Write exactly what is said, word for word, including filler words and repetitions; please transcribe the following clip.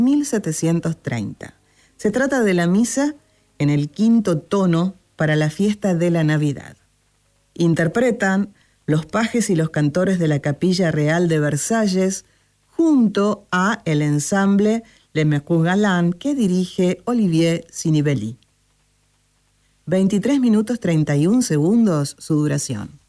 mil setecientos treinta. Se trata de la misa en el quinto tono para la fiesta de la Navidad. Interpretan los pajes y los cantores de la Capilla Real de Versalles junto a el ensamble Le Mercure Galant que dirige Olivier Sinivelli. veintitrés minutos treinta y un segundos su duración.